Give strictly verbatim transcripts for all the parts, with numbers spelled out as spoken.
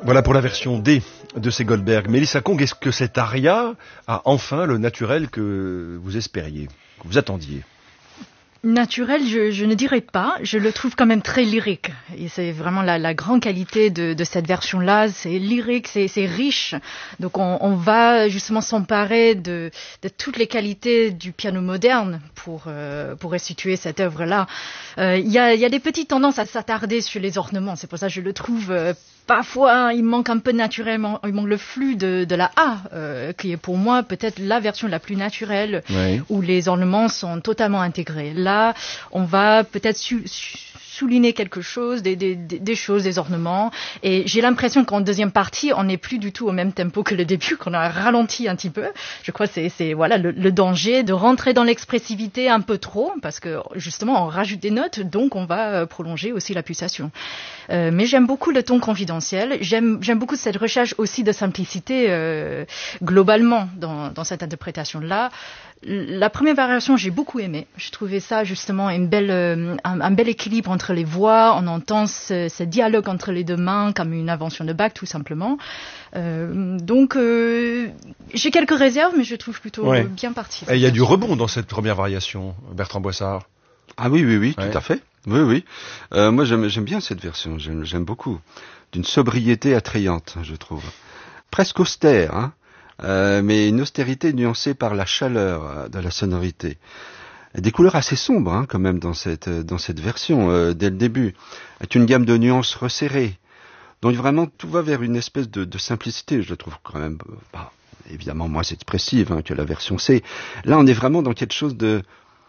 Voilà pour la version D de ces Goldberg. Mélissa Kong, est-ce que cet aria a enfin le naturel que vous espériez, que vous attendiez ? Naturel, je, je ne dirais pas. Je le trouve quand même très lyrique. Et c'est vraiment la, la grande qualité de, de cette version-là. C'est lyrique, c'est, c'est riche. Donc on, on va justement s'emparer de, de toutes les qualités du piano moderne pour, euh, pour restituer cette œuvre-là. Il euh, y, a, y a des petites tendances à s'attarder sur les ornements. C'est pour ça que je le trouve euh, parfois, il manque un peu naturellement, il manque le flux de, de la A, euh, qui est pour moi peut-être la version la plus naturelle, oui, où les ornements sont totalement intégrés. Là, on va peut-être su, su, souligner quelque chose, des, des, des choses, des ornements. Et j'ai l'impression qu'en deuxième partie, on n'est plus du tout au même tempo que le début, qu'on a ralenti un petit peu. Je crois que c'est, c'est voilà, le, le danger de rentrer dans l'expressivité un peu trop, parce que justement, on rajoute des notes, donc on va prolonger aussi la pulsation. Euh, mais j'aime beaucoup le ton confidentiel. J'aime, j'aime beaucoup cette recherche aussi de simplicité euh, globalement dans, dans cette interprétation-là. La première variation, j'ai beaucoup aimé. Je trouvais ça justement une belle, euh, un, un bel équilibre entre les voix. On entend ce, ce dialogue entre les deux mains comme une invention de Bach, tout simplement. Euh, donc, euh, j'ai quelques réserves, mais je trouve plutôt ouais. bien parti. Et il y a du rebond dans cette première variation, Bertrand Boissard. Ah oui, oui, oui, ouais. tout à fait. Oui, oui. Euh, moi, j'aime, j'aime bien cette version. J'aime, j'aime beaucoup. D'une sobriété attrayante, je trouve. Presque austère, hein. Euh, mais une austérité nuancée par la chaleur de la sonorité. Des couleurs assez sombres, hein, quand même, dans cette, dans cette version, euh, dès le début. C'est une gamme de nuances resserrées. Donc vraiment, tout va vers une espèce de, de simplicité, je le trouve quand même, bah, évidemment moins expressive, hein, que la version C. Là, on est vraiment dans quelque chose de...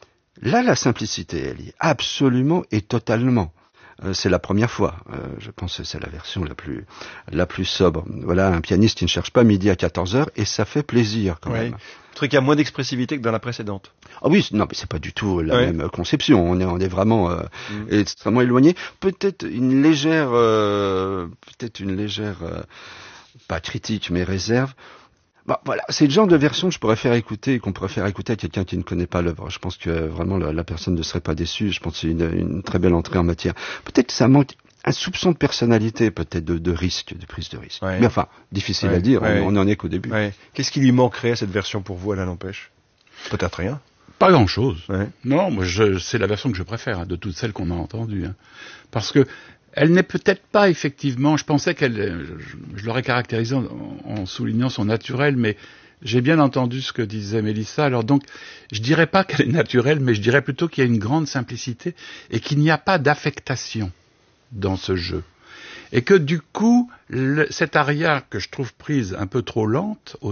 Là, la simplicité, elle y est absolument et totalement. Euh, c'est la première fois. Euh, je pense que c'est la version la plus, la plus sobre. Voilà, un pianiste qui ne cherche pas midi à quatorze heures et ça fait plaisir quand oui. même. Le truc a moins d'expressivité que dans la précédente. Ah oui, non, mais c'est pas du tout la oui. même conception. On est, on est vraiment euh, mm. extrêmement éloigné. Peut-être une légère, euh, peut-être une légère, euh, pas critique, mais réserve. Bah, voilà, c'est le genre de version que je pourrais faire écouter, qu'on pourrait faire écouter à quelqu'un qui ne connaît pas l'œuvre. Je pense que euh, vraiment la, la personne ne serait pas déçue. Je pense que c'est une, une très belle entrée en matière. Peut-être que ça manque un soupçon de personnalité, peut-être de, de risque, de prise de risque. Ouais. Mais enfin, difficile ouais. à dire. Ouais. On n'en est qu'au début. Ouais. Qu'est-ce qui lui manquerait à cette version pour vous, Alain Lampèche ? Peut-être rien. Pas grand-chose. Ouais. Non, moi, je, c'est la version que je préfère hein, de toutes celles qu'on a entendues, hein. Parce que elle n'est peut-être pas effectivement, je pensais qu'elle, je, je l'aurais caractérisée en, en soulignant son naturel, mais j'ai bien entendu ce que disait Mélissa, alors donc je dirais pas qu'elle est naturelle, mais je dirais plutôt qu'il y a une grande simplicité et qu'il n'y a pas d'affectation dans ce jeu. Et que du coup, le, cette aria que je trouve prise un peu trop lente,